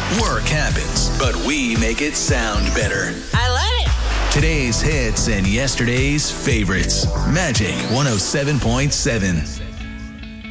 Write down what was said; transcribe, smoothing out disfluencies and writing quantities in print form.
Work happens, but we make it sound better. I love it. Today's hits and yesterday's favorites. Magic 107.7.